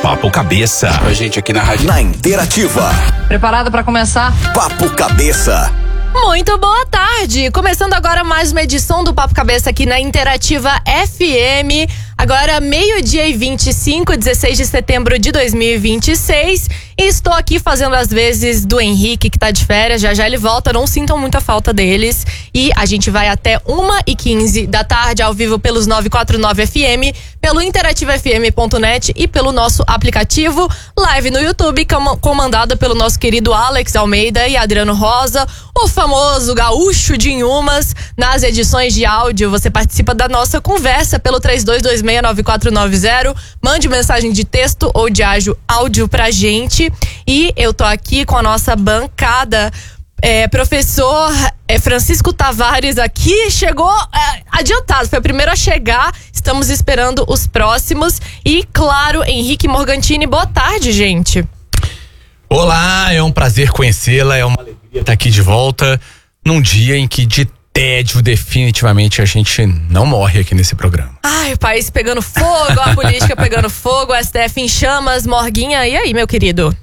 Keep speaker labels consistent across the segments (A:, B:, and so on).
A: Papo Cabeça.
B: A gente aqui na rádio.
C: Na Interativa.
D: Preparado para começar?
C: Papo Cabeça.
D: Muito boa tarde! Começando agora mais uma edição do Papo Cabeça aqui na Interativa FM. Agora 12h25, 16 de setembro de 2026. E estou aqui fazendo as vezes do Henrique, que tá de férias. Já ele volta, não sintam muita falta deles. E a gente vai até 1h15 da tarde, ao vivo pelos 949 FM, pelo interativafm.net e pelo nosso aplicativo, live no YouTube, comandado pelo nosso querido Alex Almeida e Adriano Rosa, o famoso gaúcho de Inhumas. Nas edições de áudio, você participa da nossa conversa pelo 32269490. Mande mensagem de texto ou de áudio pra gente. E eu tô aqui com a nossa bancada. Professor Francisco Tavares aqui chegou adiantado, foi o primeiro a chegar. Estamos esperando os próximos. E claro, Henrique Morgantini, boa tarde, gente.
A: Olá, é um prazer conhecê-la, é uma alegria estar aqui de volta num dia em que de tédio definitivamente a gente não morre aqui nesse programa.
D: Ai, o país pegando fogo, a política pegando fogo, a STF em chamas. Morguinha, e aí, meu querido?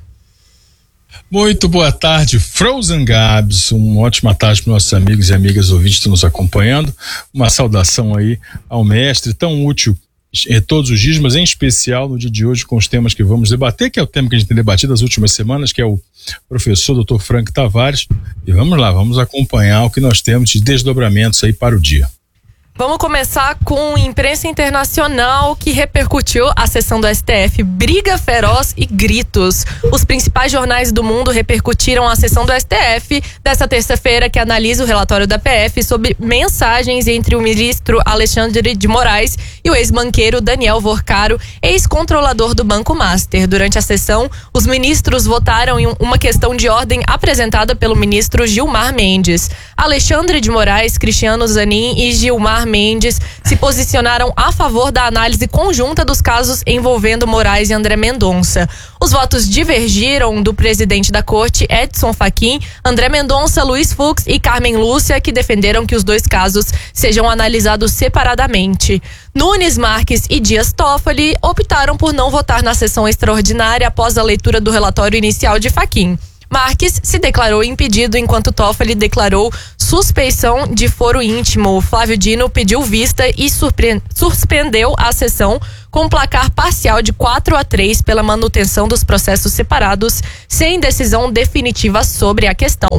E: Muito boa tarde, Frozen Gabs. Uma ótima tarde para nossos amigos e amigas ouvintes que estão nos acompanhando. Uma saudação aí ao mestre, tão útil todos os dias, mas em especial no dia de hoje com os temas que vamos debater, que é o tema que a gente tem debatido nas últimas semanas, que é o professor Dr. Frank Tavares. E vamos lá, vamos acompanhar o que nós temos de desdobramentos aí para o dia.
D: Vamos começar com imprensa internacional que repercutiu a sessão do STF. Briga feroz e gritos. Os principais jornais do mundo repercutiram a sessão do STF desta terça-feira, que analisa o relatório da PF sobre mensagens entre o ministro Alexandre de Moraes e o ex-banqueiro Daniel Vorcaro, ex-controlador do Banco Master. Durante a sessão, os ministros votaram em uma questão de ordem apresentada pelo ministro Gilmar Mendes. Alexandre de Moraes, Cristiano Zanin e Gilmar Mendes se posicionaram a favor da análise conjunta dos casos envolvendo Moraes e André Mendonça. Os votos divergiram do presidente da corte, Edson Fachin, André Mendonça, Luiz Fux e Carmen Lúcia, que defenderam que os dois casos sejam analisados separadamente. Nunes Marques e Dias Toffoli optaram por não votar na sessão extraordinária após a leitura do relatório inicial de Fachin. Marques se declarou impedido, enquanto Toffoli declarou suspeição de foro íntimo. Flávio Dino pediu vista e suspendeu a sessão com placar parcial de 4-3 pela manutenção dos processos separados, sem decisão definitiva sobre a questão.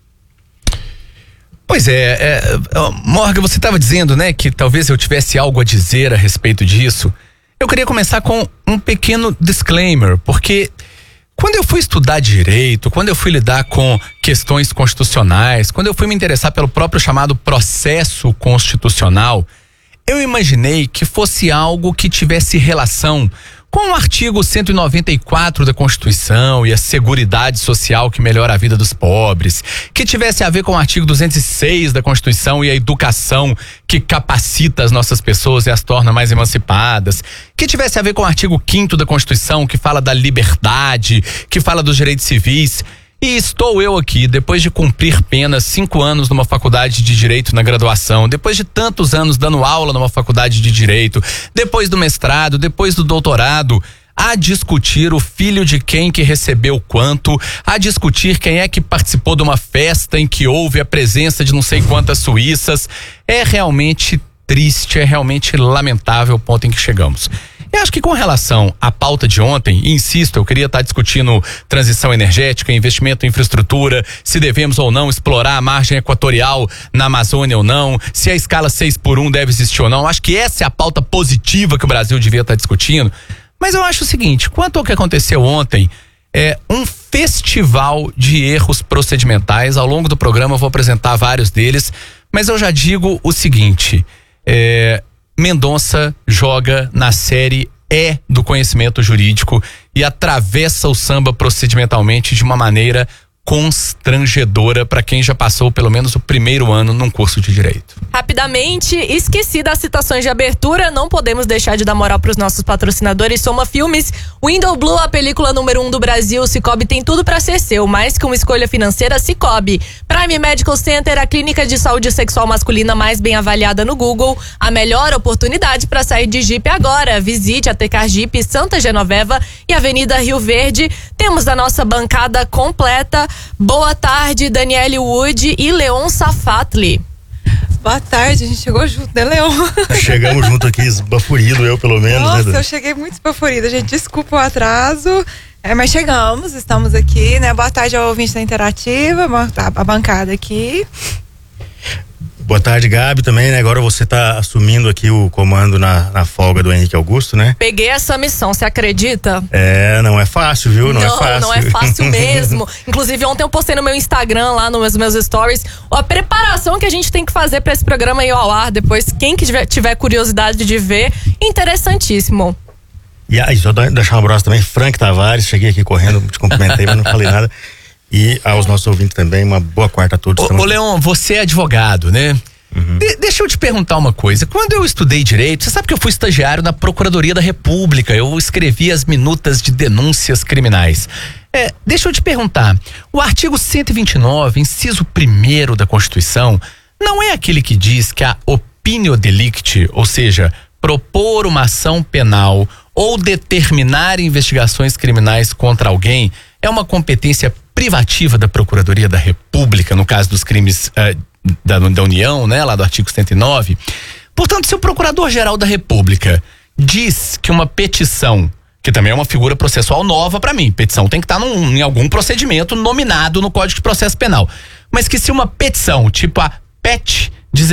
A: Pois Morgan, você estava dizendo, né, que talvez eu tivesse algo a dizer a respeito disso. Eu queria começar com um pequeno disclaimer, porque quando eu fui estudar direito, quando eu fui lidar com questões constitucionais, quando eu fui me interessar pelo próprio chamado processo constitucional, eu imaginei que fosse algo que tivesse relação com o artigo 194 da Constituição e a Seguridade Social que melhora a vida dos pobres, que tivesse a ver com o artigo 206 da Constituição e a educação que capacita as nossas pessoas e as torna mais emancipadas, que tivesse a ver com o artigo 5º da Constituição, que fala da liberdade, que fala dos direitos civis. E estou eu aqui, depois de cumprir pena 5 anos numa faculdade de Direito na graduação, depois de tantos anos dando aula numa faculdade de Direito, depois do mestrado, depois do doutorado, a discutir o filho de quem que recebeu quanto, a discutir quem é que participou de uma festa em que houve a presença de não sei quantas suíças. É realmente triste, é realmente lamentável o ponto em que chegamos. Eu acho que com relação à pauta de ontem, insisto, eu queria estar discutindo transição energética, investimento em infraestrutura, se devemos ou não explorar a margem equatorial na Amazônia ou não, se a escala 6x1 deve existir ou não. Acho que essa é a pauta positiva que o Brasil devia estar discutindo. Mas eu acho o seguinte, quanto ao que aconteceu ontem, é um festival de erros procedimentais. Ao longo do programa eu vou apresentar vários deles, mas eu já digo o seguinte, Mendonça joga na série E do conhecimento jurídico e atravessa o samba procedimentalmente de uma maneira constrangedora para quem já passou pelo menos o primeiro ano num curso de direito.
D: Rapidamente, esqueci das citações de abertura, não podemos deixar de dar moral pros nossos patrocinadores Soma Filmes, Window Blue, a película número 1 do Brasil, Cicobi tem tudo pra ser seu, mais que uma escolha financeira, Cicobi. Prime Medical Center, a clínica de saúde sexual masculina mais bem avaliada no Google, a melhor oportunidade para sair de Jeep agora. Visite a Tecar Jeep Santa Genoveva e Avenida Rio Verde. Temos a nossa bancada completa. Boa tarde, Daniele Wood e Leon Safatli.
B: Boa tarde, a gente chegou junto, né, Leon?
F: Chegamos junto aqui, esbaforido, eu pelo menos.
B: Nossa,
F: né?
B: eu cheguei muito esbaforida, gente, desculpa o atraso, mas chegamos, estamos aqui, né? Boa tarde ao ouvinte da Interativa, a bancada aqui.
F: Boa tarde, Gabi, também, né? Agora você tá assumindo aqui o comando na folga do Henrique Augusto, né?
D: Peguei essa missão, você acredita?
F: Não é fácil, viu? Não é fácil.
D: Não é fácil mesmo. Inclusive, ontem eu postei no meu Instagram, lá nos meus stories, a preparação que a gente tem que fazer pra esse programa ir ao ar depois. Quem que tiver curiosidade de ver, interessantíssimo.
F: E aí, só deixar um abraço também, Frank Tavares, cheguei aqui correndo, te cumprimentei, mas não falei nada. E aos nossos ouvintes também, uma boa quarta a todos.
A: Ô Leon, você é advogado, né? Uhum. Deixa eu te perguntar uma coisa. Quando eu estudei direito, você sabe que eu fui estagiário na Procuradoria da República. Eu escrevi as minutas de denúncias criminais. Deixa eu te perguntar. O artigo 129, inciso 1º da Constituição, não é aquele que diz que a opinio delicti, ou seja, propor uma ação penal ou determinar investigações criminais contra alguém, é uma competência privativa da Procuradoria da República, no caso dos crimes da União, né, lá do artigo 109. Portanto, se o Procurador-Geral da República diz que uma petição, que também é uma figura processual nova para mim, petição tem que estar em algum procedimento nominado no Código de Processo Penal, mas que se uma petição, tipo a PET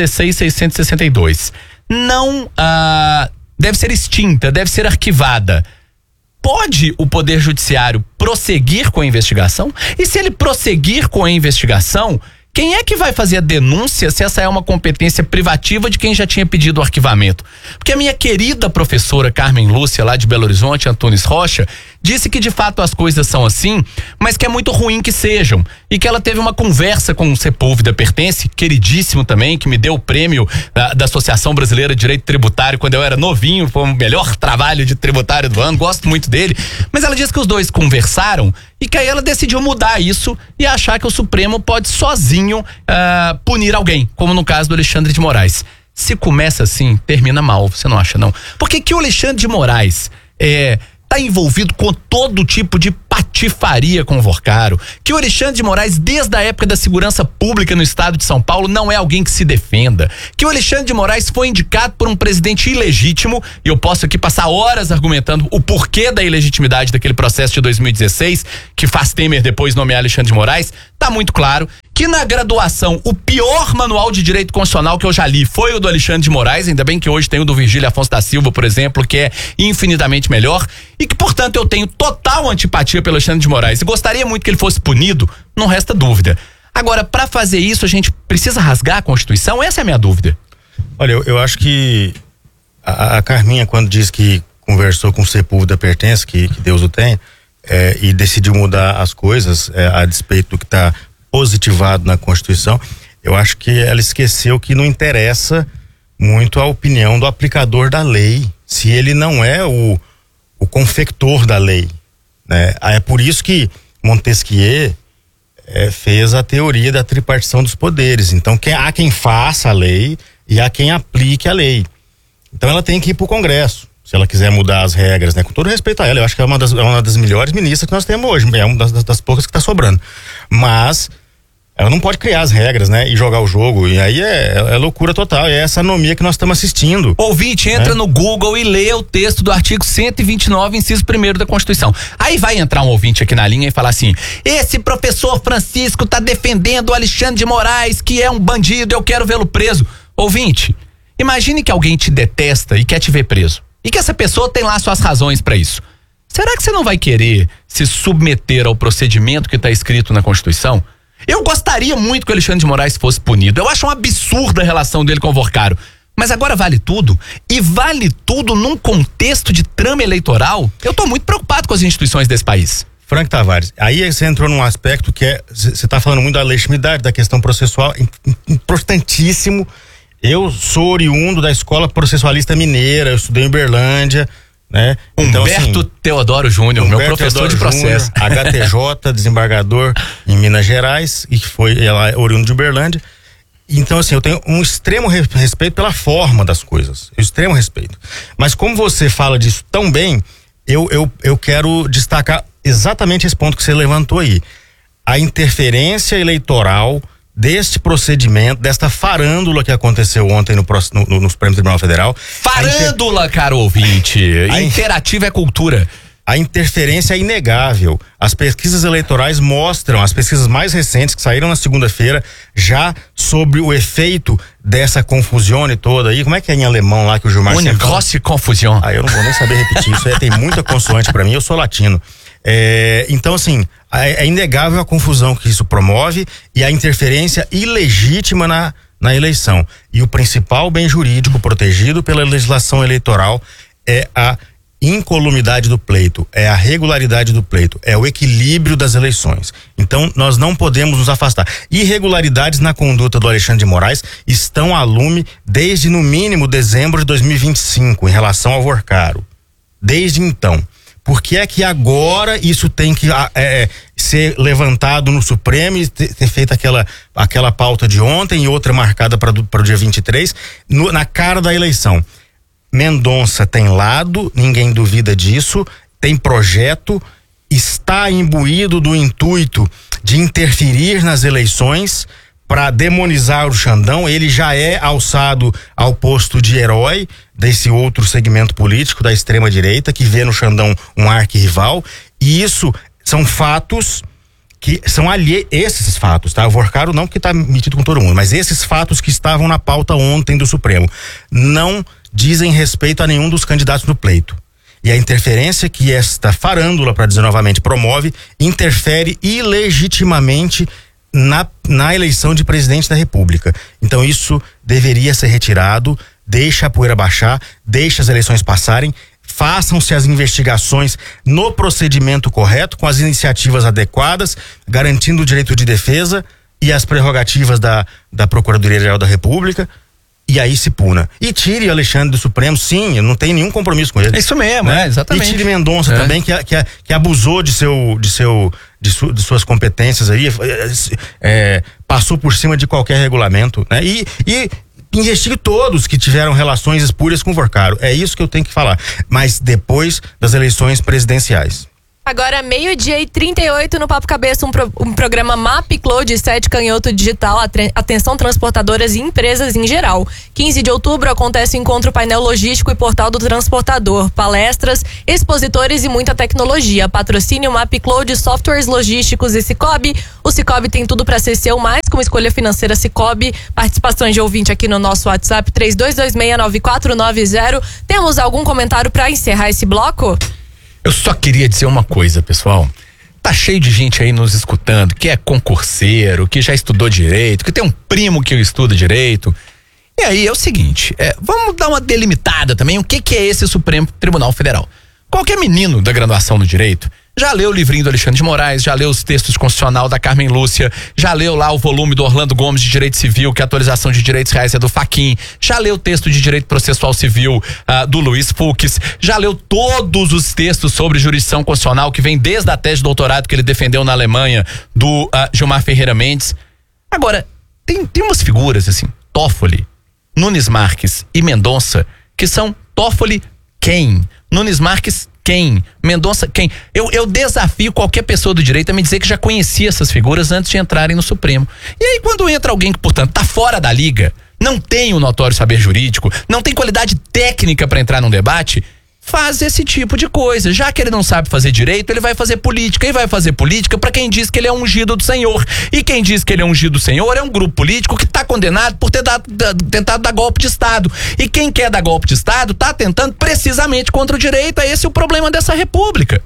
A: 16.662, não deve ser extinta, deve ser arquivada, pode o Poder Judiciário prosseguir com a investigação? E se ele prosseguir com a investigação, quem é que vai fazer a denúncia se essa é uma competência privativa de quem já tinha pedido o arquivamento? Porque a minha querida professora Carmen Lúcia, lá de Belo Horizonte, Antunes Rocha, disse que de fato as coisas são assim, mas que é muito ruim que sejam. E que ela teve uma conversa com o Sepúlveda Pertence, queridíssimo também, que me deu o prêmio da Associação Brasileira de Direito Tributário quando eu era novinho, foi o melhor trabalho de tributário do ano, gosto muito dele. Mas ela disse que os dois conversaram e que aí ela decidiu mudar isso e achar que o Supremo pode sozinho punir alguém, como no caso do Alexandre de Moraes. Se começa assim, termina mal, você não acha não? Porque que o Alexandre de Moraes tá envolvido com todo tipo de patifaria com o Vorcaro, que o Alexandre de Moraes, desde a época da segurança pública no estado de São Paulo, não é alguém que se defenda, que o Alexandre de Moraes foi indicado por um presidente ilegítimo, e eu posso aqui passar horas argumentando o porquê da ilegitimidade daquele processo de 2016, que faz Temer depois nomear Alexandre de Moraes. Tá muito claro que na graduação o pior manual de direito constitucional que eu já li foi o do Alexandre de Moraes, ainda bem que hoje tem o do Virgílio Afonso da Silva, por exemplo, que é infinitamente melhor, e que portanto eu tenho total antipatia pelo Alexandre de Moraes e gostaria muito que ele fosse punido, não resta dúvida. Agora, para fazer isso a gente precisa rasgar a Constituição? Essa é a minha dúvida.
F: Olha, eu acho que a Carminha, quando diz que conversou com o Sepúlveda Pertence, que Deus o tenha, e decidiu mudar as coisas a despeito do que está positivado na Constituição, eu acho que ela esqueceu que não interessa muito a opinião do aplicador da lei, se ele não é o confector da lei, né? É por isso que Montesquieu fez a teoria da tripartição dos poderes. Então há quem faça a lei e há quem aplique a lei. Então ela tem que ir para o Congresso, se ela quiser mudar as regras, né? Com todo respeito a ela, eu acho que é uma das melhores ministras que nós temos hoje, é uma das poucas que está sobrando. Mas ela não pode criar as regras, né? E jogar o jogo, e aí é loucura total, é essa anomia que nós estamos assistindo.
A: Ouvinte, entra no Google e lê o texto do artigo 129, inciso 1º da Constituição. Aí vai entrar um ouvinte aqui na linha e falar assim: esse professor Francisco tá defendendo o Alexandre de Moraes, que é um bandido, eu quero vê-lo preso. Ouvinte, imagine que alguém te detesta e quer te ver preso, e que essa pessoa tem lá suas razões para isso. Será que você não vai querer se submeter ao procedimento que está escrito na Constituição? Eu gostaria muito que o Alexandre de Moraes fosse punido. Eu acho um absurdo a relação dele com o Vorcaro. Mas agora vale tudo? E vale tudo num contexto de trama eleitoral? Eu tô muito preocupado com as instituições desse país.
F: Frank Tavares, aí você entrou num aspecto que você está falando muito da legitimidade, da questão processual, importantíssimo. Eu sou oriundo da Escola Processualista Mineira, eu estudei em Uberlândia, né?
A: Então, Humberto Teodoro Júnior, meu professor de processo.
F: HTJ, desembargador em Minas Gerais, e que foi ela oriundo de Uberlândia. Então, assim, eu tenho um extremo respeito pela forma das coisas, extremo respeito. Mas como você fala disso tão bem, eu quero destacar exatamente esse ponto que você levantou aí. A interferência eleitoral deste procedimento, desta farândula que aconteceu ontem no Supremo Tribunal Federal.
A: Farândula, caro ouvinte. Interativa é cultura.
F: A interferência é inegável. As pesquisas eleitorais mostram, as pesquisas mais recentes que saíram na segunda-feira, já sobre o efeito dessa confusão toda aí. Como é que é em alemão lá que o Gilmar
A: sempre fala? Confusão.
F: Eu não vou nem saber repetir isso. Tem muita consoante pra mim, eu sou latino. Então, assim, é inegável a confusão que isso promove e a interferência ilegítima na eleição. E o principal bem jurídico protegido pela legislação eleitoral é a incolumidade do pleito, é a regularidade do pleito, é o equilíbrio das eleições. Então, nós não podemos nos afastar. Irregularidades na conduta do Alexandre de Moraes estão a lume desde, no mínimo, dezembro de 2025, em relação ao Vorcaro. Desde então. Por que é que agora isso tem que ser levantado no Supremo e ter feito aquela pauta de ontem e outra marcada para o dia 23, na cara da eleição? Mendonça tem lado, ninguém duvida disso, tem projeto, está imbuído do intuito de interferir nas eleições para demonizar o Xandão. Ele já é alçado ao posto de herói desse outro segmento político da extrema direita que vê no Xandão um arquirrival, e isso são fatos que são esses fatos, tá? O Vorcaro não que tá metido com todo mundo, mas esses fatos que estavam na pauta ontem do Supremo não dizem respeito a nenhum dos candidatos no pleito. E a interferência que esta farândula, para dizer novamente, promove, interfere ilegitimamente na eleição de presidente da República. Então isso deveria ser retirado, deixa a poeira baixar, deixa as eleições passarem, façam-se as investigações no procedimento correto, com as iniciativas adequadas, garantindo o direito de defesa e as prerrogativas da Procuradoria-Geral da República, e aí se puna. E tire Alexandre do Supremo, sim, eu não tenho nenhum compromisso com ele.
A: É isso mesmo, né? Exatamente.
F: E tire Mendonça também, que abusou de suas competências aí, passou por cima de qualquer regulamento, né? E investigue todos que tiveram relações espúrias com o Vorcaro. É isso que eu tenho que falar. Mas depois das eleições presidenciais.
D: Agora, 12:38 no Papo Cabeça, um programa MapCloud, Sete Canhoto Digital, atenção transportadoras e empresas em geral. 15 de outubro acontece o encontro painel logístico e portal do transportador, palestras, expositores e muita tecnologia. Patrocínio MapCloud, softwares logísticos e Sicoob. O Sicoob tem tudo para ser seu, mais com escolha financeira Sicoob. Participações de ouvinte aqui no nosso WhatsApp 32269490. Temos algum comentário para encerrar esse bloco?
A: Eu só queria dizer uma coisa, pessoal. Tá cheio de gente aí nos escutando, que é concurseiro, que já estudou direito, que tem um primo que estuda direito. E aí é o seguinte, vamos dar uma delimitada também, o que é esse Supremo Tribunal Federal. Qualquer menino da graduação do direito já leu o livrinho do Alexandre de Moraes, já leu os textos constitucional da Carmen Lúcia, já leu lá o volume do Orlando Gomes de Direito Civil, que a atualização de direitos reais é do Fachin, já leu o texto de Direito Processual Civil do Luiz Fux, já leu todos os textos sobre jurisdição constitucional que vem desde a tese de doutorado que ele defendeu na Alemanha do Gilmar Ferreira Mendes. Agora, tem umas figuras assim, Toffoli, Nunes Marques e Mendonça, que são Toffoli quem? Nunes Marques quem? Mendonça quem? Eu desafio qualquer pessoa do direito a me dizer que já conhecia essas figuras antes de entrarem no Supremo. E aí quando entra alguém que, portanto, tá fora da liga, não tem o notório saber jurídico, não tem qualidade técnica para entrar num debate, faz esse tipo de coisa. Já que ele não sabe fazer direito, ele vai fazer política. E vai fazer política para quem diz que ele é ungido do Senhor. E quem diz que ele é ungido do Senhor é um grupo político que está condenado por ter tentado dar golpe de Estado. E quem quer dar golpe de Estado está tentando precisamente contra o direito. É esse o problema dessa república.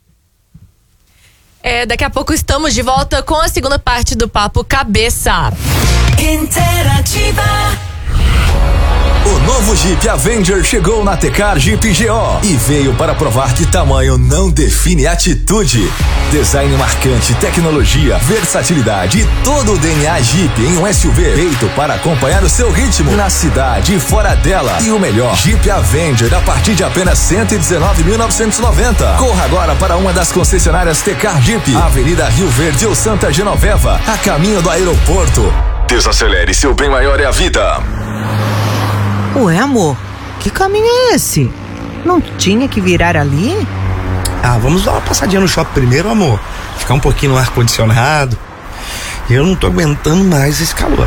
D: Daqui a pouco estamos de volta com a segunda parte do Papo Cabeça.
C: Interativa. O novo Jeep Avenger chegou na Tecar Jeep GO e veio para provar que tamanho não define atitude. Design marcante, tecnologia, versatilidade e todo o DNA Jeep em um SUV feito para acompanhar o seu ritmo na cidade e fora dela. E o melhor, Jeep Avenger a partir de apenas 119.990. Corra agora para uma das concessionárias Tecar Jeep, Avenida Rio Verde ou Santa Genoveva, a caminho do aeroporto. Desacelere, seu bem maior é a vida.
G: Ué, amor, que caminho é esse? Não tinha que virar ali?
H: Vamos dar uma passadinha no shopping primeiro, amor. Ficar um pouquinho no ar-condicionado. Eu não tô aguentando mais esse calor.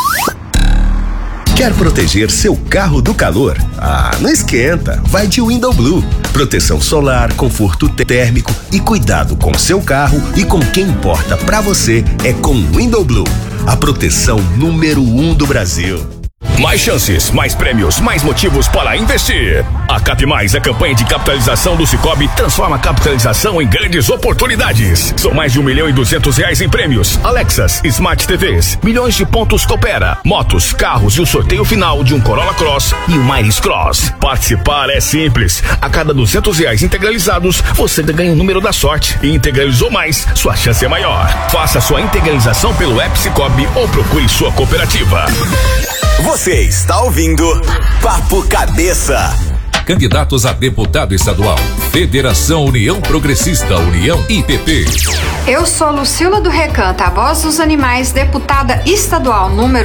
I: Quer proteger seu carro do calor? Não esquenta, vai de Window Blue. Proteção solar, conforto térmico e cuidado com seu carro e com quem importa pra você é com Window Blue, a proteção número 1 do Brasil.
C: Mais chances, mais prêmios, mais motivos para investir. A Cap Mais, a campanha de capitalização do Sicoob, transforma a capitalização em grandes oportunidades. São mais de R$1.200.000 em prêmios, Alexas, Smart TVs, milhões de pontos Coopera, motos, carros e o sorteio final de um Corolla Cross e um Miris Cross. Participar é simples. A cada R$200 integralizados, você ganha o número da sorte. E integralizou mais, sua chance é maior. Faça sua integralização pelo app Sicoob ou procure sua cooperativa.
J: Você está ouvindo Papo Cabeça.
K: Candidatos a deputado estadual. Federação União Progressista, União IPP.
L: Eu sou Lucila do Recanto, a voz dos animais, deputada estadual número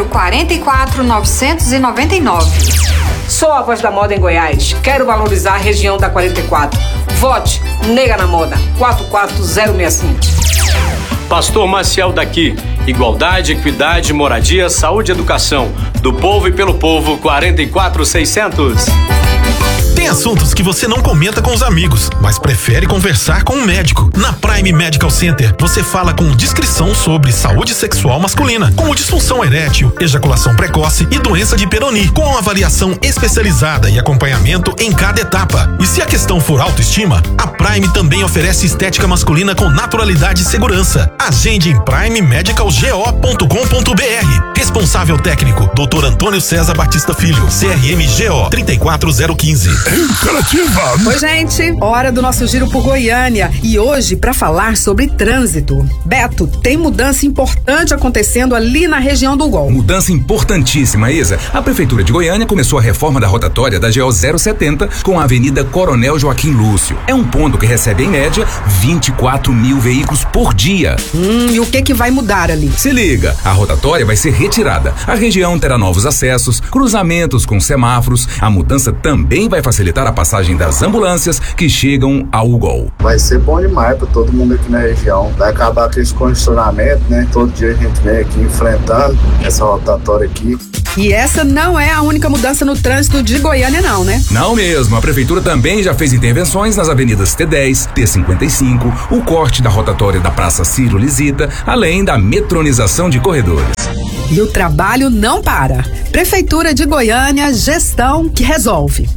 L: 44.999.
M: Sou a voz da moda em Goiás. Quero valorizar a região da 44. Vote Nega na Moda, 44065.
N: Pastor Maciel daqui. Igualdade, equidade, moradia, saúde e educação. Do povo e pelo povo, 44600.
O: Tem assuntos que você não comenta com os amigos, mas prefere conversar com um médico. Na Prime Medical Center, você fala com discrição sobre saúde sexual masculina, como disfunção erétil, ejaculação precoce e doença de Peyronie, com avaliação especializada e acompanhamento em cada etapa. E se a questão for autoestima, a Prime também oferece estética masculina com naturalidade e segurança. Agende em primemedicalgo.com.br. Responsável técnico, Dr. Antônio César Batista Filho, CRMGO 34015.
P: Interativa. Oi, gente. Hora do nosso giro por Goiânia. E hoje, para falar sobre trânsito. Beto, tem mudança importante acontecendo ali na região do Gol.
Q: Mudança importantíssima, Isa. A Prefeitura de Goiânia começou a reforma da rotatória da GO 070 com a Avenida Coronel Joaquim Lúcio. É um ponto que recebe, em média, 24 mil veículos por dia.
P: E o que vai mudar ali?
Q: Se liga, a rotatória vai ser retirada. A região terá novos acessos, cruzamentos com semáforos. A mudança também vai facilitar a passagem das ambulâncias que chegam ao Gol.
R: Vai ser bom demais para todo mundo aqui na região. Vai acabar com esse congestionamento, né? Todo dia a gente vem aqui enfrentando essa rotatória aqui.
P: E essa não é a única mudança no trânsito de Goiânia, não, né?
Q: Não mesmo. A Prefeitura também já fez intervenções nas avenidas T10, T55, o corte da rotatória da Praça Ciro Lisita, além da metronização de corredores.
P: E o trabalho não para. Prefeitura de Goiânia, gestão que resolve.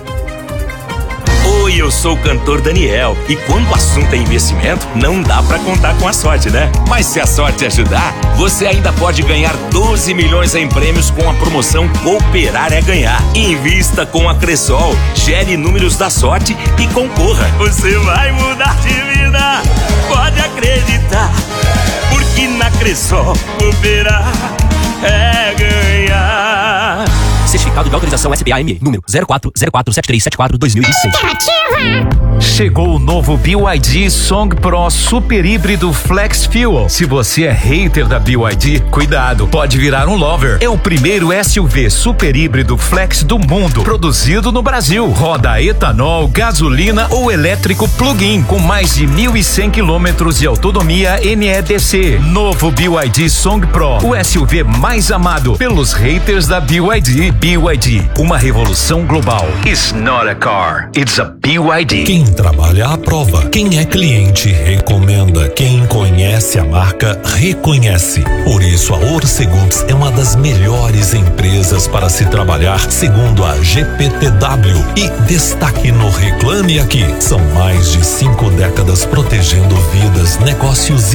S: Oi, eu sou o cantor Daniel e quando o assunto é investimento, não dá pra contar com a sorte, né? Mas se a sorte ajudar, você ainda pode ganhar 12 milhões em prêmios com a promoção Cooperar é Ganhar. Invista com a Cressol, gere números da sorte e concorra. Você vai mudar de vida, pode acreditar, porque na Cressol cooperar é ganhar.
T: Certificado de autorização SPAME, número 04047374-2006.
U: Chegou o novo BYD Song Pro Super Híbrido Flex Fuel. Se você é hater da BYD, cuidado, pode virar um lover. É o primeiro SUV super híbrido flex do mundo, produzido no Brasil. Roda a etanol, gasolina ou elétrico plug-in, com mais de 1.100 quilômetros de autonomia NEDC. Novo BYD Song Pro, o SUV mais amado pelos haters da BYD. BYD, uma revolução global. It's not a car, it's a BYD.
V: Quem trabalha aprova, quem é cliente recomenda, quem conhece a marca reconhece. Por isso a Orcegups é uma das melhores empresas para se trabalhar, segundo a GPTW. E destaque no Reclame Aqui. São mais de 5 décadas protegendo vidas, negócios e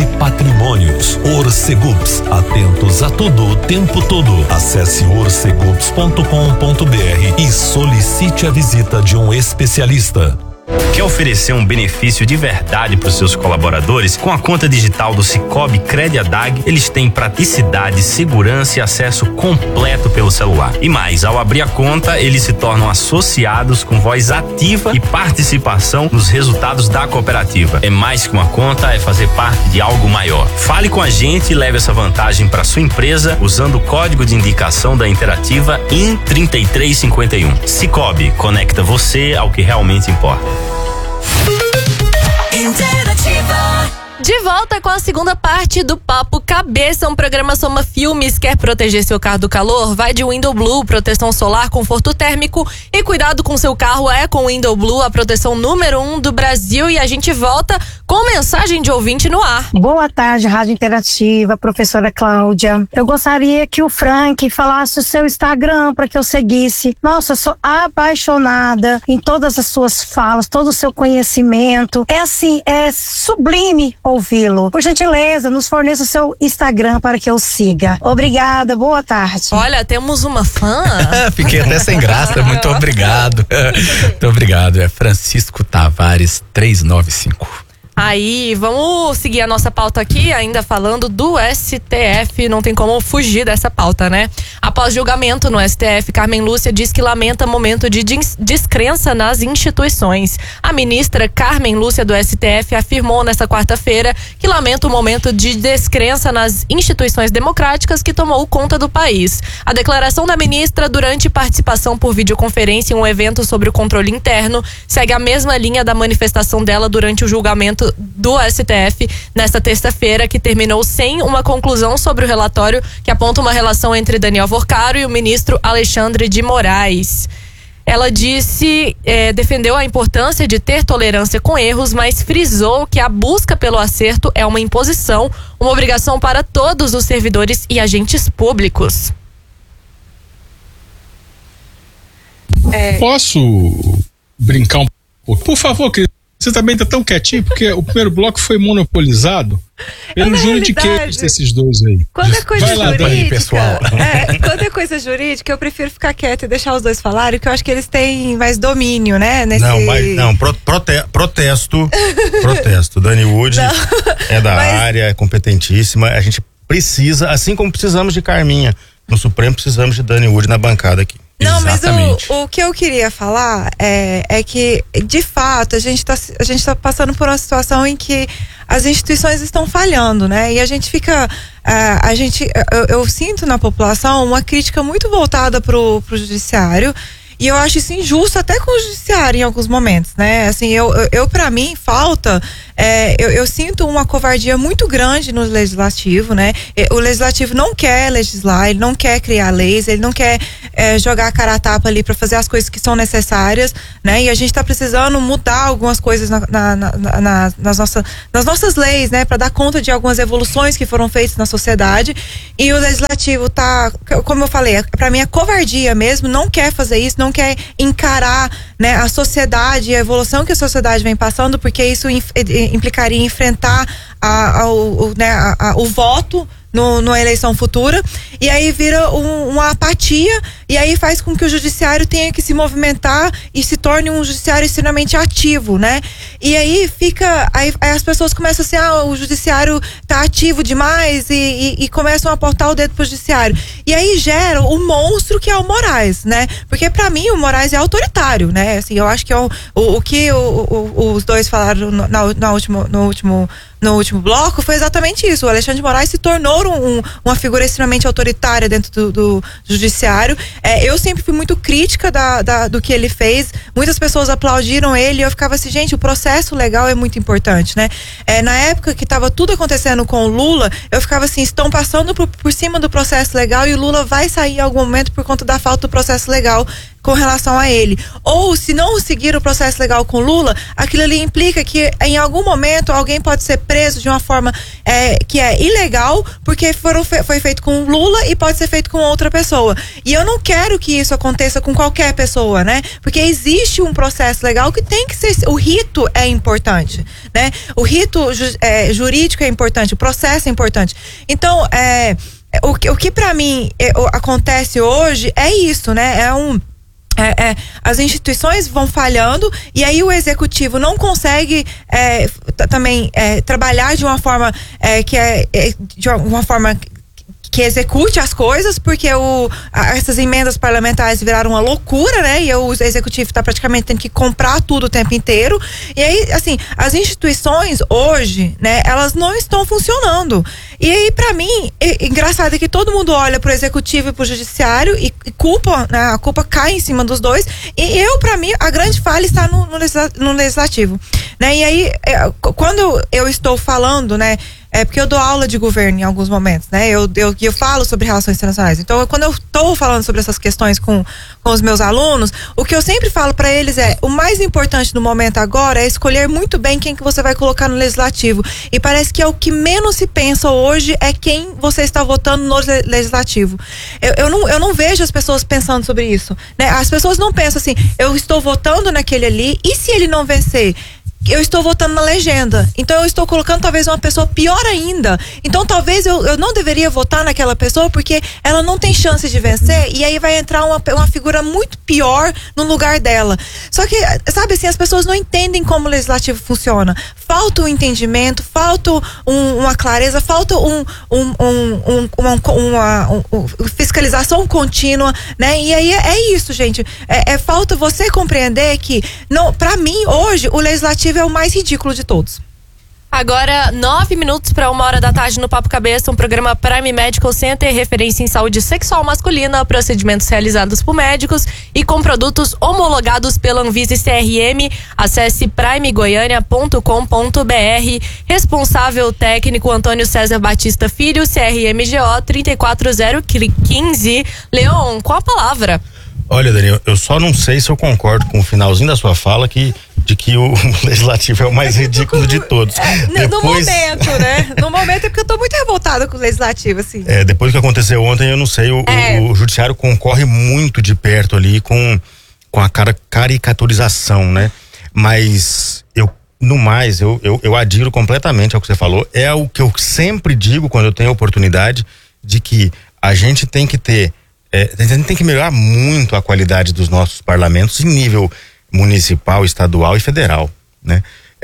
V: patrimônios. Orcegups, atentos a tudo o tempo todo. Acesse orcegups.com.br e solicite a visita de um especialista.
B: Quer oferecer um benefício de verdade para os seus colaboradores? Com a conta digital do Sicoob Crediadag, eles têm praticidade, segurança e acesso completo pelo celular. E mais, ao abrir a conta, eles se tornam associados com voz ativa e participação nos resultados da cooperativa. É mais que uma conta, é fazer parte de algo maior. Fale com a gente e leve essa vantagem para sua empresa usando o código de indicação da Interativa IN3351. Sicoob, conecta você ao que realmente importa.
D: De volta com a segunda parte do Papo Cabeça, um programa Soma Filmes. Quer proteger seu carro do calor? Vai de Window Blue, proteção solar, conforto térmico e cuidado com seu carro é com Window Blue, a proteção número 1 do Brasil. E a gente volta com mensagem de ouvinte no ar.
E: Boa tarde, Rádio Interativa, professora Cláudia. Eu gostaria que o Frank falasse o seu Instagram para que eu seguisse. Nossa, eu sou apaixonada em todas as suas falas, todo o seu conhecimento. É assim, é sublime ouvi-lo. Por gentileza, nos forneça o seu Instagram para que eu siga. Obrigada, boa tarde.
D: Olha, temos uma fã.
A: Fiquei até sem graça, muito obrigado. Muito obrigado, é Francisco Tavares 395.
D: Aí, vamos seguir a nossa pauta aqui, ainda falando do STF, não tem como fugir dessa pauta, né? Após julgamento no STF, Carmen Lúcia diz que lamenta momento de descrença nas instituições. A ministra Carmen Lúcia do STF afirmou nesta quarta-feira que lamenta o momento de descrença nas instituições democráticas que tomou conta do país. A declaração da ministra durante participação por videoconferência em um evento sobre o controle interno segue a mesma linha da manifestação dela durante o julgamento do STF nesta terça-feira, que terminou sem uma conclusão sobre o relatório que aponta uma relação entre Daniel Vorcaro e o ministro Alexandre de Moraes. Ela defendeu a importância de ter tolerância com erros, mas frisou que a busca pelo acerto é uma imposição, uma obrigação para todos os servidores e agentes públicos.
W: Posso brincar um pouco? Por favor, querido. Você também está tão quietinho, porque o primeiro bloco foi monopolizado pelo juridiquês desses dois aí.
X: Quando é coisa jurídica,
A: aí, pessoal.
X: Quando é coisa jurídica, eu prefiro ficar quieto e deixar os dois falarem, porque eu acho que eles têm mais domínio, né?
F: Protesto. Dani Wood é da área, é competentíssima. A gente precisa, assim como precisamos de Carminha no Supremo, precisamos de Dani Wood na bancada aqui.
X: Não, exatamente. Mas o que eu queria falar é que, de fato, a gente tá passando por uma situação em que as instituições estão falhando, né? E a gente fica... eu sinto na população uma crítica muito voltada pro judiciário. E eu acho isso injusto até com o judiciário em alguns momentos, né? Assim, pra mim, falta... eu sinto uma covardia muito grande no legislativo, né? O legislativo não quer legislar, ele não quer criar leis, ele não quer jogar a cara a tapa ali para fazer as coisas que são necessárias, né? E a gente tá precisando mudar algumas coisas nas nossas leis, né? Para dar conta de algumas evoluções que foram feitas na sociedade. E o legislativo tá, como eu falei, para mim é covardia mesmo, não quer fazer isso, não quer encarar, né, a sociedade e a evolução que a sociedade vem passando, porque isso implicaria em enfrentar o voto numa eleição futura, e aí vira uma apatia, e aí faz com que o judiciário tenha que se movimentar e se torne um judiciário extremamente ativo, né? E aí aí as pessoas começam assim, o judiciário tá ativo demais e começam a apontar o dedo pro judiciário. E aí gera o monstro que é o Moraes, né? Porque pra mim o Moraes é autoritário, né? Assim, eu acho que o que os dois falaram no último bloco foi exatamente isso. O Alexandre de Moraes se tornou uma figura extremamente autoritária dentro do judiciário. Eu sempre fui muito crítica do que ele fez. Muitas pessoas aplaudiram ele e eu ficava assim, gente, o processo legal é muito importante, né? Na época que estava tudo acontecendo com o Lula, eu ficava assim, estão passando por cima do processo legal e o Lula vai sair em algum momento por conta da falta do processo legal com relação a ele. Ou se não seguir o processo legal com Lula, aquilo ali implica que em algum momento alguém pode ser preso de uma forma que é ilegal, porque foi feito com Lula e pode ser feito com outra pessoa. E eu não quero que isso aconteça com qualquer pessoa, né? Porque existe um processo legal que tem que ser... O rito é importante, né? O rito jurídico é importante, o processo é importante. Então, o que para mim acontece hoje é isso, né? As instituições vão falhando e aí o executivo não consegue também trabalhar de uma forma que execute as coisas, porque essas emendas parlamentares viraram uma loucura, né? E o executivo está praticamente tendo que comprar tudo o tempo inteiro. E aí, assim, as instituições hoje, né? Elas não estão funcionando. E aí, para mim, engraçado é que todo mundo olha pro executivo e pro judiciário e culpa, né? A culpa cai em cima dos dois. E para mim, a grande falha está no legislativo, né? E aí, quando eu estou falando, né? Porque eu dou aula de governo em alguns momentos, né? Eu falo sobre relações internacionais. Então, quando eu estou falando sobre essas questões com os meus alunos, o que eu sempre falo para eles o mais importante no momento agora é escolher muito bem quem que você vai colocar no legislativo. E parece que é o que menos se pensa hoje é quem você está votando no legislativo. Eu não vejo as pessoas pensando sobre isso, né? As pessoas não pensam assim, eu estou votando naquele ali, e se ele não vencer? Eu estou votando na legenda, então eu estou colocando talvez uma pessoa pior ainda, então talvez eu não deveria votar naquela pessoa porque ela não tem chance de vencer, e aí vai entrar uma figura muito pior no lugar dela. Só que, sabe assim, as pessoas não entendem como o legislativo funciona, falta um entendimento, falta uma clareza, falta uma fiscalização contínua, né? E aí é isso, gente, falta você compreender que, para mim hoje o legislativo é o mais ridículo de todos.
D: Agora, 9 minutos para 1h da tarde no Papo Cabeça, um programa Prime Medical Center, referência em saúde sexual masculina, procedimentos realizados por médicos e com produtos homologados pela Anvisa e CRM. Acesse primegoiania.com.br. Responsável técnico Antônio César Batista Filho, CRMGO 34015. Leon, qual a palavra?
F: Olha, Daniel, eu só não sei se eu concordo com o finalzinho da sua fala de que o legislativo é o mais ridículo de todos.
X: No momento, né? No momento é porque eu tô muito revoltada com o legislativo, assim.
F: Depois do que aconteceu ontem, eu não sei, o judiciário concorre muito de perto ali com a caricaturização, né? Mas eu adiro completamente ao que você falou. É o que eu sempre digo quando eu tenho a oportunidade de que a gente tem que ter a gente tem que melhorar muito a qualidade dos nossos parlamentos em nível municipal, estadual e federal, né?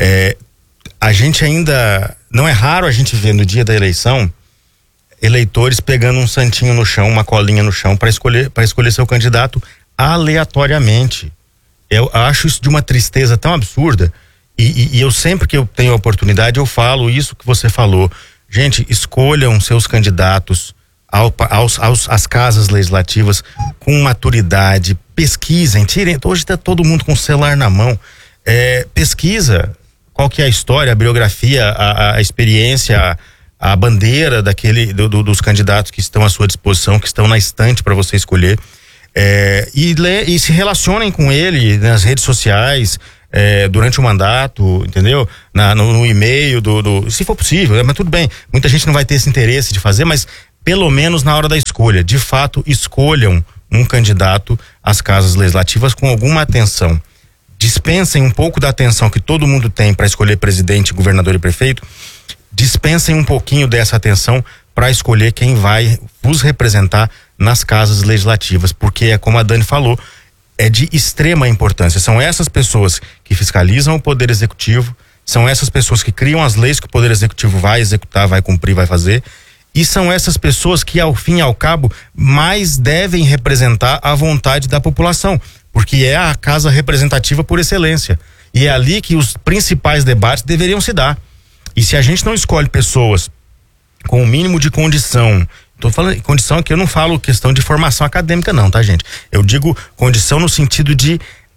F: A gente ainda, não é raro a gente ver no dia da eleição eleitores pegando um santinho no chão, uma colinha no chão para escolher seu candidato aleatoriamente. Eu acho isso de uma tristeza tão absurda e eu sempre que eu tenho a oportunidade eu falo isso que você falou. Gente, escolham seus candidatos às casas legislativas com maturidade, pesquisem, hoje está todo mundo com o celular na mão, pesquisa qual que é a história, a biografia, a experiência, a bandeira dos candidatos que estão à sua disposição, que estão na estante para você escolher, e se relacionem com ele nas redes sociais, durante o mandato, entendeu? No e-mail se for possível, mas tudo bem, muita gente não vai ter esse interesse de fazer, mas pelo menos na hora da escolha, de fato, escolham um candidato às casas legislativas com alguma atenção. Dispensem um pouco da atenção que todo mundo tem para escolher presidente, governador e prefeito. Dispensem um pouquinho dessa atenção para escolher quem vai vos representar nas casas legislativas, porque é como a Dani falou, é de extrema importância. São essas pessoas que fiscalizam o Poder Executivo, são essas pessoas que criam as leis que o Poder Executivo vai executar, vai cumprir, vai fazer. E são essas pessoas que, ao fim e ao cabo, mais devem representar a vontade da população, porque é a casa representativa por excelência. E é ali que os principais debates deveriam se dar. E se a gente não escolhe pessoas com o mínimo de condição, tô falando condição aqui, eu não falo questão de formação acadêmica não, tá, gente? Eu digo condição no sentido de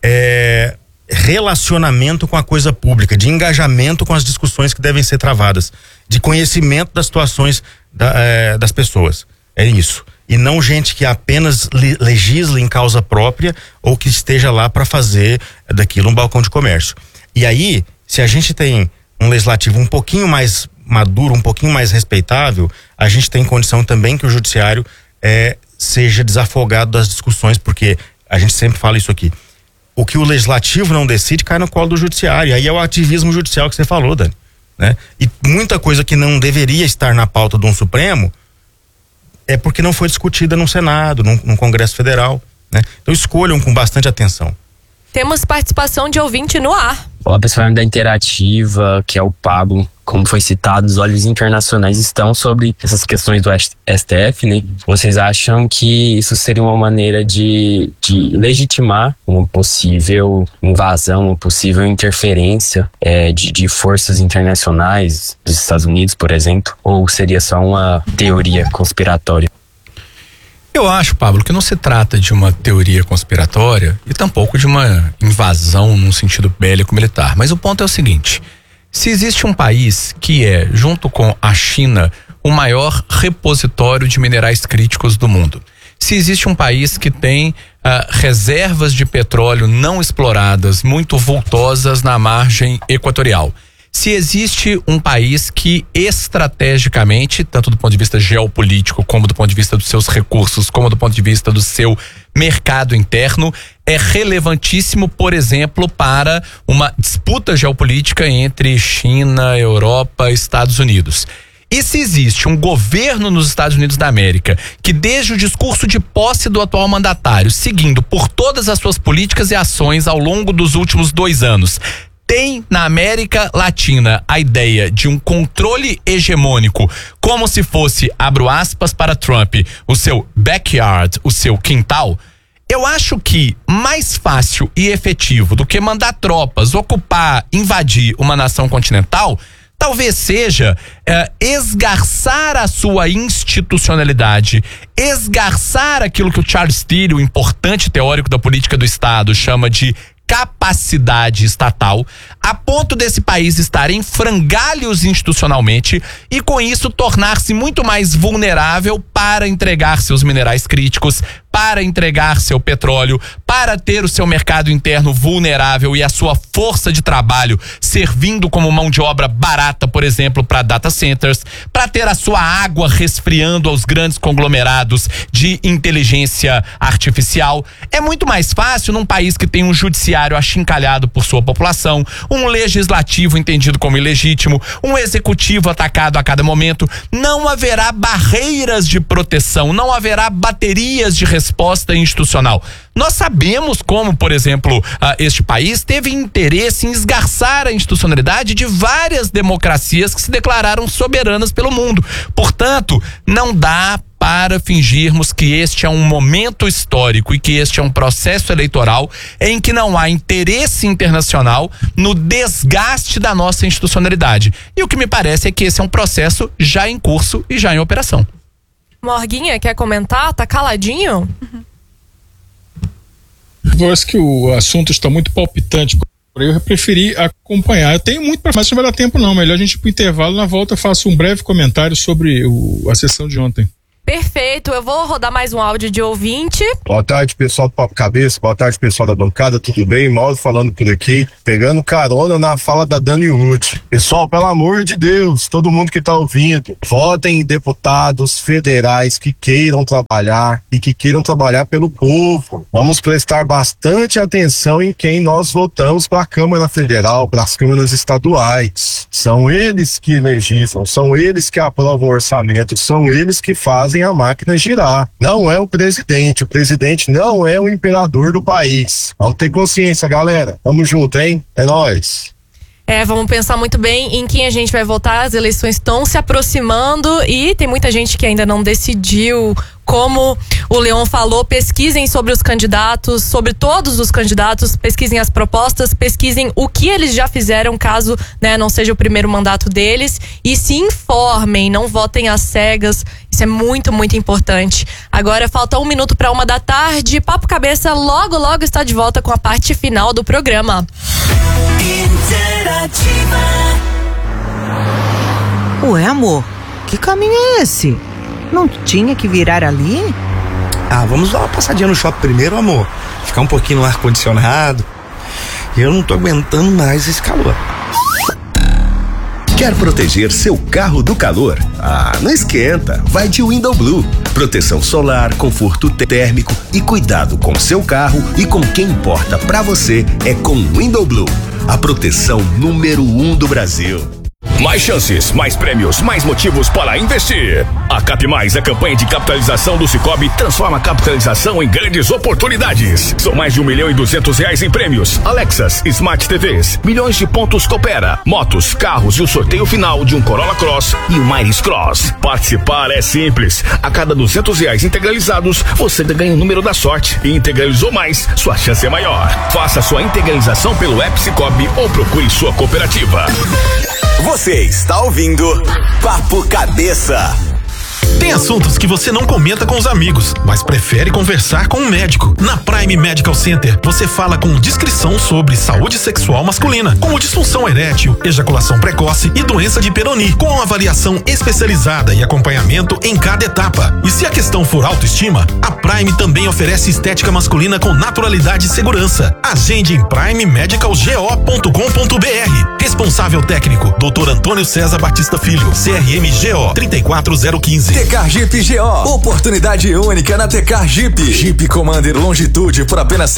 F: relacionamento com a coisa pública, de engajamento com as discussões que devem ser travadas, de conhecimento das situações das pessoas. É isso. E não gente que apenas legisla em causa própria ou que esteja lá para fazer daquilo um balcão de comércio. E aí, se a gente tem um legislativo um pouquinho mais maduro, um pouquinho mais respeitável, a gente tem condição também que o judiciário seja desafogado das discussões, porque a gente sempre fala isso aqui. O que o legislativo não decide cai no colo do judiciário. Aí é o ativismo judicial que você falou, Dani, né? E muita coisa que não deveria estar na pauta de um Supremo é porque não foi discutida no Senado, no Congresso Federal, né? Então escolham com bastante atenção.
D: Temos participação de ouvinte no ar.
C: Olá, pessoal da Interativa, que é o Pablo. Como foi citado, os olhos internacionais estão sobre essas questões do STF, né? Vocês acham que isso seria uma maneira de legitimar uma possível invasão, uma possível interferência de forças internacionais dos Estados Unidos, por exemplo? Ou seria só uma teoria conspiratória?
A: Eu acho, Pablo, que não se trata de uma teoria conspiratória e tampouco de uma invasão num sentido bélico-militar. Mas o ponto é o seguinte: se existe um país que é, junto com a China, o maior repositório de minerais críticos do mundo, se existe um país que tem reservas de petróleo não exploradas muito vultosas na margem equatorial, se existe um país que estrategicamente, tanto do ponto de vista geopolítico, como do ponto de vista dos seus recursos, como do ponto de vista do seu mercado interno, é relevantíssimo, por exemplo, para uma disputa geopolítica entre China, Europa e Estados Unidos. E se existe um governo nos Estados Unidos da América que, desde o discurso de posse do atual mandatário, seguindo por todas as suas políticas e ações ao longo dos últimos 2 anos, tem na América Latina a ideia de um controle hegemônico, como se fosse, abro aspas para Trump, o seu backyard, o seu quintal, eu acho que mais fácil e efetivo do que mandar tropas ocupar, invadir uma nação continental, talvez seja esgarçar a sua institucionalidade, esgarçar aquilo que o Charles Steele, o importante teórico da política do Estado, chama de capacidade estatal, a ponto desse país estar em frangalhos institucionalmente e com isso tornar-se muito mais vulnerável para entregar seus minerais críticos, para entregar seu petróleo, para ter o seu mercado interno vulnerável e a sua força de trabalho servindo como mão de obra barata, por exemplo, para data centers, para ter a sua água resfriando aos grandes conglomerados de inteligência artificial. É muito mais fácil num país que tem um judiciário achincalhado por sua população, um legislativo entendido como ilegítimo, um executivo atacado a cada momento. Não haverá barreiras de proteção, não haverá baterias de resposta institucional. Nós sabemos como, por exemplo, este país teve interesse em esgarçar a institucionalidade de várias democracias que se declararam soberanas pelo mundo. Portanto, não dá para fingirmos que este é um momento histórico e que este é um processo eleitoral em que não há interesse internacional no desgaste da nossa institucionalidade. E o que me parece é que esse é um processo já em curso e já em operação.
D: Morguinha, quer comentar? Tá caladinho?
W: Eu acho que o assunto está muito palpitante. Eu preferi acompanhar. Eu tenho muito para falar, mas não vai dar tempo não. Melhor a gente ir pro intervalo. Na volta eu faço um breve comentário sobre a sessão de ontem.
D: Perfeito, eu vou rodar mais um áudio de ouvinte.
G: Boa tarde, pessoal do Papo Cabeça, boa tarde, pessoal da bancada, tudo bem? Mauro falando por aqui, pegando carona na fala da Dani Ruth. Pessoal, pelo amor de Deus, todo mundo que tá ouvindo, votem em deputados federais que queiram trabalhar e que queiram trabalhar pelo povo. Vamos prestar bastante atenção em quem nós votamos para a Câmara Federal, para as câmaras estaduais. São eles que legislam, são eles que aprovam o orçamento, são eles que fazem a máquina girar. Não é o presidente não é o imperador do país. Vamos ter consciência, galera. Tamo junto, hein? É nóis.
D: Vamos pensar muito bem em quem a gente vai votar. As eleições estão se aproximando e tem muita gente que ainda não decidiu. Como o Leon falou, pesquisem sobre os candidatos, sobre todos os candidatos, pesquisem as propostas, pesquisem o que eles já fizeram, caso não seja o primeiro mandato deles, e se informem, não votem às cegas. Isso é muito, muito importante. Agora falta 1 minuto para 1 da tarde. Papo Cabeça logo, logo está de volta com a parte final do programa.
H: Ué, amor, que caminho é esse? Não tinha que virar ali?
I: Vamos dar uma passadinha no shopping primeiro, amor. Ficar um pouquinho no ar-condicionado. Eu não tô aguentando mais esse calor.
Y: Quer proteger seu carro do calor? Não esquenta, vai de Window Blue. Proteção solar, conforto térmico e cuidado com seu carro e com quem importa pra você é com Window Blue. A proteção número 1 do Brasil.
J: Mais chances, mais prêmios, mais motivos para investir. A Cap Mais, a campanha de capitalização do Sicoob, transforma a capitalização em grandes oportunidades. São mais de R$1.200.000 em prêmios, Alexas, Smart TVs, milhões de pontos Coopera, motos, carros e o sorteio final de um Corolla Cross e um Miris Cross. Participar é simples. A cada R$200 integralizados, você ganha o número da sorte. E integralizou mais, sua chance é maior. Faça sua integralização pelo app Sicoob ou procure sua cooperativa.
K: Você está ouvindo Papo Cabeça.
O: Tem assuntos que você não comenta com os amigos, mas prefere conversar com um médico. Na Prime Medical Center, você fala com discrição sobre saúde sexual masculina, como disfunção erétil, ejaculação precoce e doença de Peyronie, com avaliação especializada e acompanhamento em cada etapa. E se a questão for autoestima, a Prime também oferece estética masculina com naturalidade e segurança. Agende em primemedicalgo.com.br. Responsável técnico, Dr. Antônio César Batista Filho, CRM GO 34015.
L: Tecar Jeep GO, oportunidade única na Tecar Jeep. Jeep Commander Longitude por apenas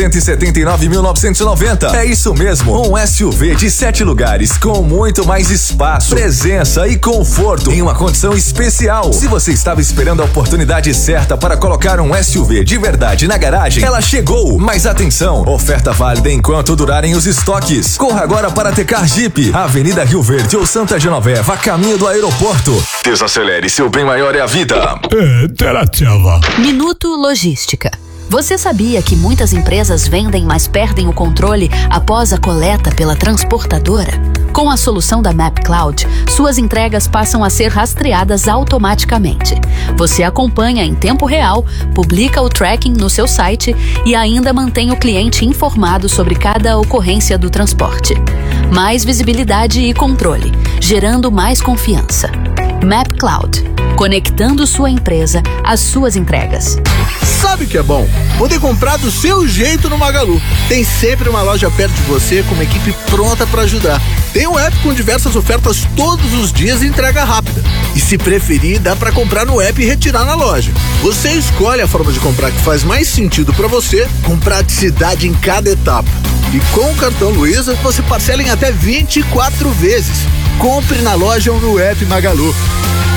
L: 179.990. É isso mesmo, um SUV de 7 lugares com muito mais espaço, presença e conforto em uma condição especial. Se você estava esperando a oportunidade certa para colocar um SUV de verdade na garagem, ela chegou. Mas atenção, oferta válida enquanto durarem os estoques. Corra agora para Tecar Jeep, Avenida Rio Verde ou Santa Genoveva, caminho do aeroporto. Desacelere, seu bem maior é a vida.
M: Interativa. Minuto Logística. Você sabia que muitas empresas vendem, mas perdem o controle após a coleta pela transportadora? Com a solução da MapCloud, suas entregas passam a ser rastreadas automaticamente. Você acompanha em tempo real, publica o tracking no seu site e ainda mantém o cliente informado sobre cada ocorrência do transporte. Mais visibilidade e controle, gerando mais confiança. MapCloud, conectando sua empresa às suas entregas.
N: Sabe o que é bom? Poder comprar do seu jeito no Magalu. Tem sempre uma loja perto de você com uma equipe pronta para ajudar. Tem um app com diversas ofertas todos os dias e entrega rápida. E se preferir, dá para comprar no app e retirar na loja. Você escolhe a forma de comprar que faz mais sentido para você, com praticidade em cada etapa. E com o cartão Luiza, você parcela em até 24 vezes. Compre na loja ou no app Magalu.